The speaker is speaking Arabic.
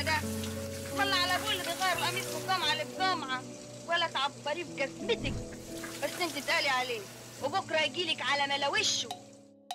الزباله ده؟ طلع على ابوه اللي بيغير القميص من جمعه لجمعه، ولا تعبريه بجزمتك. بس انت تقالي عليه وبكره يجيلك على ملا وشه.